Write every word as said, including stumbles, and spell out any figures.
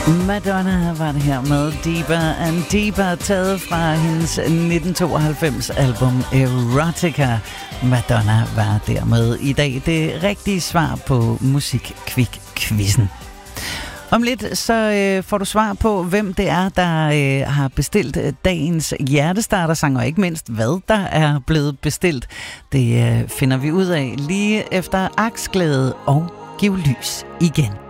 Madonna var det her med Deeper and Deeper, taget fra hendes nitten tooghalvfems album Erotica. Madonna var dermed i dag det rigtige svar på Musikquiz-quizzen. Om lidt så øh, får du svar på, hvem det er, der øh, har bestilt dagens hjertestartersang, og ikke mindst, hvad der er blevet bestilt. Det øh, finder vi ud af lige efter Aksglæde og Giv lys igen.